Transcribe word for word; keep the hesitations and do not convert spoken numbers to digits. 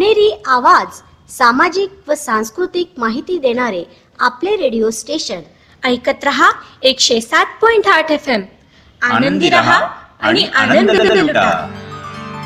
सोनेरी आवाज, सामाजिक व सांस्कृतिक माहिती देणारे आपले रेडिओ स्टेशन. ऐकत रहा एकशे सात पॉइंट आठ एफ एम. आनंदी रहा आणि आनंद लुटा.